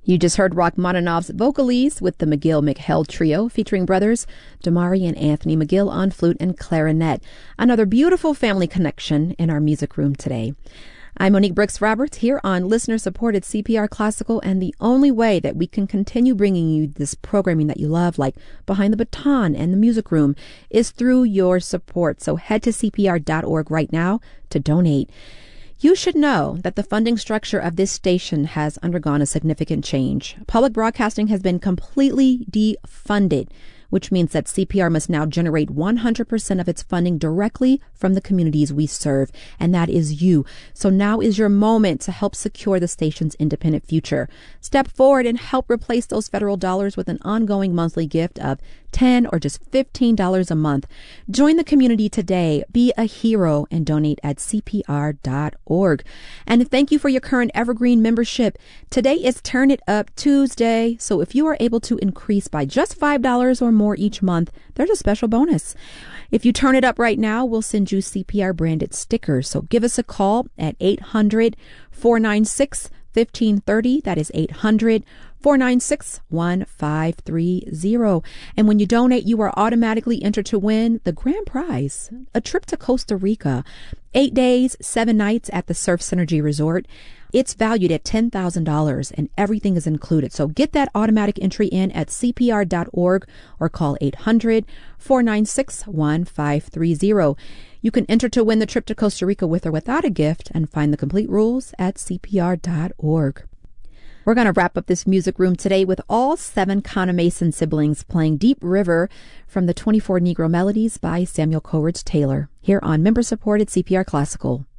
You just heard Rachmaninoff's Vocalese with the McGill-McHale Trio featuring brothers Damari and Anthony McGill on flute and clarinet. Another beautiful family connection in our music room today. I'm Monique Brooks Roberts here on listener-supported CPR Classical, and the only way that we can continue bringing you this programming that you love, like Behind the Baton and the Music Room, is through your support. So head to CPR.org right now to donate. You should know that the funding structure of this station has undergone a significant change. Public broadcasting has been completely defunded, which means that CPR must now generate 100% of its funding directly from the communities we serve, and that is you. So now is your moment to help secure the station's independent future. Step forward and help replace those federal dollars with an ongoing monthly gift of $10 or just $15 a month. Join the community today. Be a hero and donate at CPR.org. And thank you for your current Evergreen membership. Today is Turn It Up Tuesday, so if you are able to increase by just $5 or more each month, there's a special bonus. If you turn it up right now, we'll send you CPR branded stickers. So give us a call at 800-496-1530. That is 800-496-1530. And when you donate, you are automatically entered to win the grand prize, a trip to Costa Rica, 8 days, 7 nights at the Surf Synergy Resort. It's valued at $10,000 and everything is included. So get that automatic entry in at CPR.org or call 800-496-1530. You can enter to win the trip to Costa Rica with or without a gift and find the complete rules at CPR.org. We're going to wrap up this music room today with all 7 Conna Mason siblings playing Deep River from the 24 Negro Melodies by Samuel Coleridge Taylor here on member-supported CPR Classical.